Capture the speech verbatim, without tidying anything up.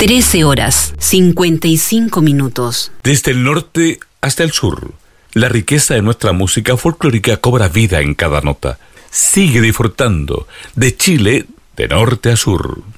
trece horas, cincuenta y cinco minutos. Desde el norte hasta el sur, la riqueza de nuestra música folclórica cobra vida en cada nota. Sigue disfrutando de Chile de norte a sur.